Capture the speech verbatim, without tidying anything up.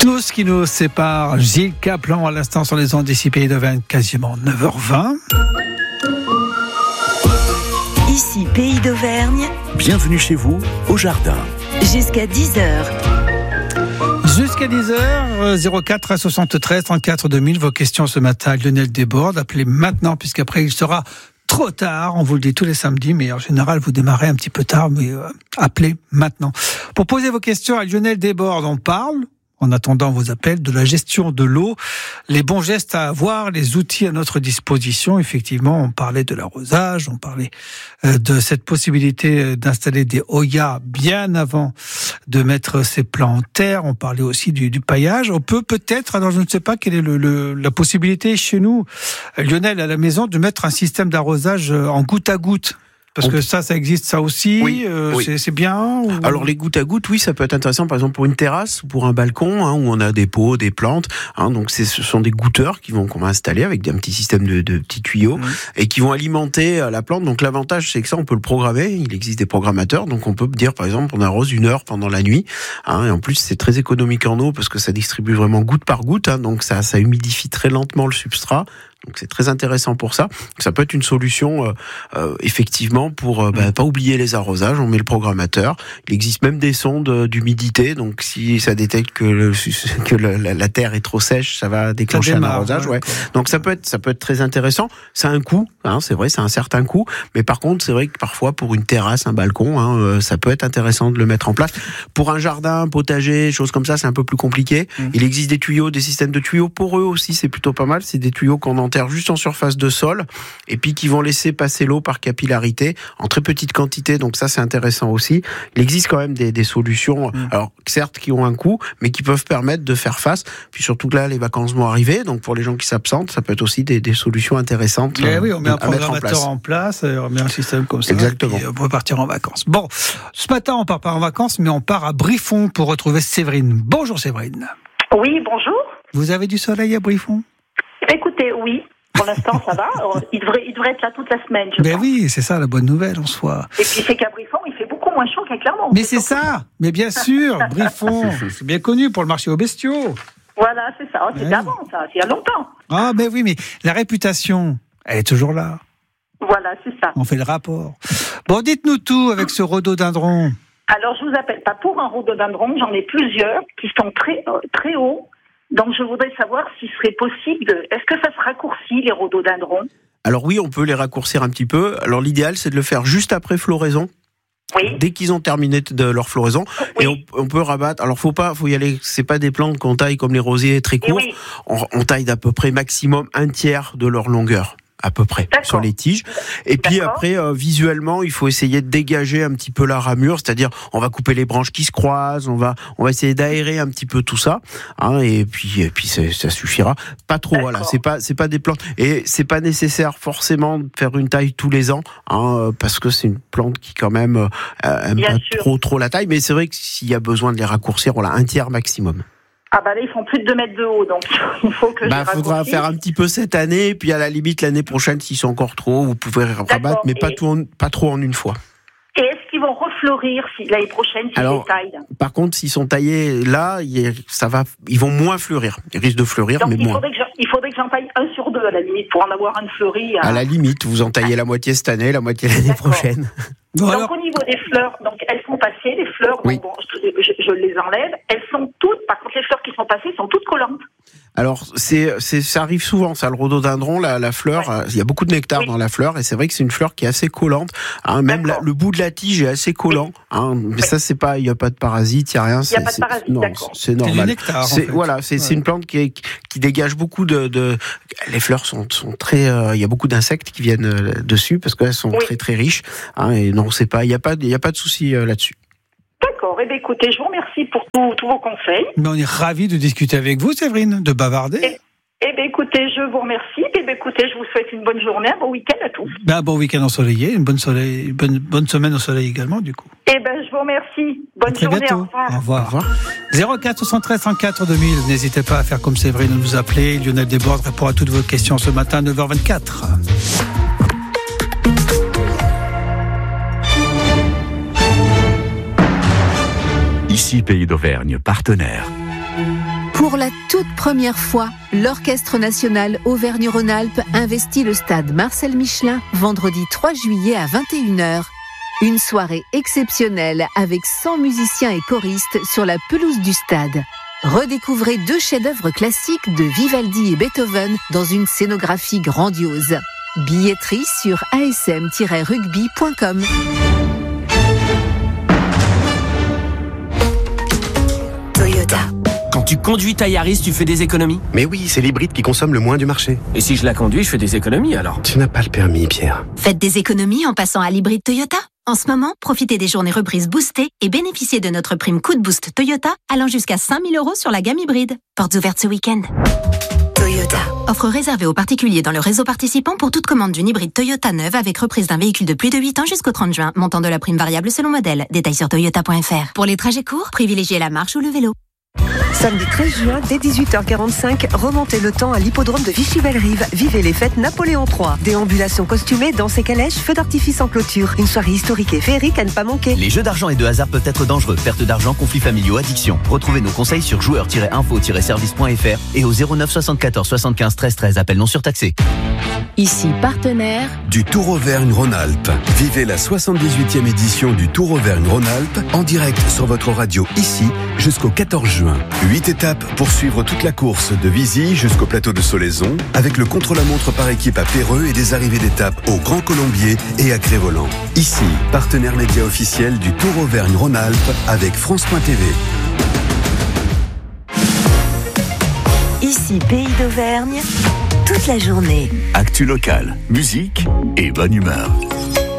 Tout ce qui nous sépare, Gilles Caplan à l'instant sur les ondes d'ici Pays d'Auvergne, quasiment neuf heures vingt. Ici Pays d'Auvergne. Bienvenue chez vous, au jardin. Jusqu'à dix heures. Jusqu'à dix heures, zéro quatre soixante-treize trente-quatre deux mille, vos questions ce matin, Lionel déborde, appelez maintenant puisqu'après il sera trop tard, on vous le dit tous les samedis, mais en général vous démarrez un petit peu tard, mais euh, appelez maintenant. Pour poser vos questions à Lionel déborde, on parle, en attendant vos appels, de la gestion de l'eau, les bons gestes à avoir, les outils à notre disposition. Effectivement, on parlait de l'arrosage, on parlait euh, de cette possibilité d'installer des Hoya bien avant de mettre ses plants en terre. On parlait aussi du, du paillage. On peut peut-être, alors je ne sais pas quelle est le, le, la possibilité chez nous, Lionel, à la maison, de mettre un système d'arrosage en goutte à goutte. Parce que ça, ça existe, ça aussi. Oui, euh, oui. C'est, c'est bien. Ou... Alors les gouttes à gouttes, oui, ça peut être intéressant, par exemple pour une terrasse ou pour un balcon, hein, où on a des pots, des plantes. Hein, donc c'est, ce sont des goutteurs qui vont qu'on va installer avec un petit système de, de petits tuyaux, mmh. et qui vont alimenter la plante. Donc l'avantage, c'est que ça, on peut le programmer. Il existe des programmateurs, donc on peut dire, par exemple, on arrose une heure pendant la nuit. Hein, et en plus, c'est très économique en eau parce que ça distribue vraiment goutte par goutte. Hein, donc ça, ça humidifie très lentement le substrat. Donc c'est très intéressant pour ça. Ça peut être une solution euh, euh, effectivement pour euh, bah, pas oublier les arrosages. On met le programmateur. Il existe même des sondes d'humidité. Donc si ça détecte que, le, que le, la, la terre est trop sèche, ça va déclencher ça démarre, un arrosage. Ouais, ouais. Donc ça peut être ça peut être très intéressant. Ça a un coût, hein, c'est vrai, c'est un certain coût. Mais par contre, c'est vrai que parfois pour une terrasse, un balcon, hein, euh, ça peut être intéressant de le mettre en place. Pour un jardin, potager, choses comme ça, c'est un peu plus compliqué. Mmh. Il existe des tuyaux, des systèmes de tuyaux poreux aussi. C'est plutôt pas mal. C'est des tuyaux qu'on enterre juste en surface de sol et puis qui vont laisser passer l'eau par capillarité en très petite quantité, donc ça c'est intéressant aussi. Il existe quand même des, des solutions, mmh. alors certes qui ont un coût, mais qui peuvent permettre de faire face. Puis surtout que là les vacances vont arriver, donc pour les gens qui s'absentent, ça peut être aussi des, des solutions intéressantes. Eh oui, on met un programmateur en place, en place on met un système comme ça. Exactement. Et puis on peut partir en vacances. Bon, ce matin on part pas en vacances, mais on part à Briffon pour retrouver Séverine. Bonjour Séverine. Oui, bonjour. Vous avez du soleil à Briffon ? Écoutez, oui. Pour l'instant, ça va. Il devrait, il devrait être là toute la semaine, je Mais pense. oui, c'est ça la bonne nouvelle en soi. Et puis c'est qu'à Briffon, il fait beaucoup moins chaud qu'à Clermont. Mais c'est ça. Mais bien sûr, Briffon, c'est bien connu pour le marché aux bestiaux. Voilà, c'est ça. C'était ouais. avant, ça. C'est il y a longtemps. Ah, mais oui, mais la réputation, elle est toujours là. Voilà, c'est ça. On fait le rapport. Bon, dites-nous tout avec ce rhododendron. Alors, je vous appelle pas pour un rhododendron. J'en ai plusieurs qui sont très, très hauts. Donc, je voudrais savoir s'il serait possible de... Est-ce que ça se raccourcit, les rhododendrons ? Alors oui, on peut les raccourcir un petit peu. Alors l'idéal, c'est de le faire juste après floraison. Oui. Dès qu'ils ont terminé de leur floraison, oui. et on, on peut rabattre. Alors faut pas, faut y aller. C'est pas des plantes qu'on taille comme les rosiers très courts. Oui. On, on taille d'à peu près maximum un tiers de leur longueur. À peu près, D'accord. sur les tiges. Et puis D'accord. après, euh, visuellement, il faut essayer de dégager un petit peu la ramure, c'est-à-dire on va couper les branches qui se croisent, on va, on va essayer d'aérer un petit peu tout ça, hein, et puis, et puis ça suffira. Pas trop, D'accord. voilà. C'est pas, c'est pas des plantes, et c'est pas nécessaire forcément de faire une taille tous les ans, hein, parce que c'est une plante qui quand même euh, aime Bien pas sûr. trop, trop la taille. Mais c'est vrai que s'il y a besoin de les raccourcir, voilà, un tiers maximum. Ah bah là, ils font plus de deux mètres de haut, donc il faut que bah, je faudra raccourcisse. faire un petit peu cette année, puis à la limite l'année prochaine, s'ils sont encore trop hauts, vous pouvez rabattre, mais pas, et... tout en, pas trop en une fois. Et est-ce qu'ils vont refleurir si, l'année prochaine si Alors, les tailles ? Par contre, s'ils sont taillés là, ça va, ils vont moins fleurir. Ils risquent de fleurir, donc, mais il moins. Faudrait que je, il faudrait que j'en taille un sur deux à la limite pour en avoir un fleuri. À, à la limite, vous en taillez la moitié cette année, la moitié l'année D'accord. prochaine. Bon, donc alors... au niveau des fleurs, donc elles sont passées, les fleurs, oui. bon, je, je, je les enlève, elles sont toutes, par contre les fleurs qui sont passées sont toutes collantes. Alors, c'est, c'est, ça arrive souvent, ça, le rhododendron, la, la fleur, ouais. Il y a beaucoup de nectar oui. dans la fleur, et c'est vrai que c'est une fleur qui est assez collante, hein, même la, le bout de la tige est assez collant, oui. hein, mais oui. ça, c'est pas, il n'y a pas de parasite, il n'y a rien. Il n'y a pas de parasite, non, d'accord. C'est normal. C'est du nectar, c'est, en fait. Voilà, c'est, ouais. c'est une plante qui, est, qui dégage beaucoup de, de, les fleurs sont, sont très, euh, il y a beaucoup d'insectes qui viennent euh, dessus, parce qu'elles sont oui. très, très riches, hein, et non, c'est pas, il n'y a pas, il n'y a pas de souci euh, là-dessus. D'accord, eh bien, écoutez, je vous remercie pour tous, tous vos conseils. Mais on est ravis de discuter avec vous, Séverine, de bavarder. Et... Eh bien, écoutez, je vous remercie. Eh bien, écoutez, je vous souhaite une bonne journée, un bon week-end à tous. Ben, un bon week-end ensoleillé, une bonne, soleil, bonne, bonne semaine au soleil également, du coup. Eh bien, je vous remercie. Bonne à très journée, bientôt. au revoir. Au revoir. Au revoir. zéro quatre soixante-treize cent quatre deux mille, n'hésitez pas à faire comme Séverine, à nous appeler. Lionel Desbordes répond à toutes vos questions ce matin, neuf heures vingt-quatre. Ici Pays d'Auvergne, partenaire. Pour la toute première fois, l'Orchestre national Auvergne-Rhône-Alpes investit le stade Marcel Michelin vendredi trois juillet à vingt et une heures. Une soirée exceptionnelle avec cent musiciens et choristes sur la pelouse du stade. Redécouvrez deux chefs-d'œuvre classiques de Vivaldi et Beethoven dans une scénographie grandiose. Billetterie sur a s m tiret rugby point com. Toyota. Quand tu conduis ta Yaris, tu fais des économies? Mais oui, c'est l'hybride qui consomme le moins du marché. Et si je la conduis, je fais des économies alors? Tu n'as pas le permis, Pierre. Faites des économies en passant à l'hybride Toyota. En ce moment, profitez des journées reprises boostées et bénéficiez de notre prime coup de boost Toyota allant jusqu'à cinq mille euros sur la gamme hybride. Portes ouvertes ce week-end. Toyota. Offre réservée aux particuliers dans le réseau participant pour toute commande d'une hybride Toyota neuve avec reprise d'un véhicule de plus de huit ans jusqu'au trente juin. Montant de la prime variable selon modèle. Détails sur toyota point f r. Pour les trajets courts, privilégiez la marche ou le vélo. Samedi treize juin, dès dix-huit heures quarante-cinq, remontez le temps à l'hippodrome de Vichy-Bellerive. Vivez les fêtes Napoléon trois. Déambulations costumées, danses et calèches, feux d'artifice en clôture. Une soirée historique et féerique à ne pas manquer. Les jeux d'argent et de hasard peuvent être dangereux. Perte d'argent, conflits familiaux, addiction. Retrouvez nos conseils sur joueurs tiret info tiret service point f r et au zéro neuf soixante-quatorze soixante-quinze treize treize. Appel non surtaxé. Ici partenaire du Tour Auvergne-Rhône-Alpes. Vivez la soixante-dix-huitième édition du Tour Auvergne-Rhône-Alpes en direct sur votre radio ici jusqu'au quatorze juin. Huit étapes pour suivre toute la course de Vizy jusqu'au plateau de Solaison avec le contre-la-montre par équipe à Péreux et des arrivées d'étapes au Grand Colombier et à Crévolant. Ici, partenaire média officiel du Tour Auvergne-Rhône-Alpes avec France point t v. Ici Pays d'Auvergne, toute la journée. Actu locale, musique et bonne humeur.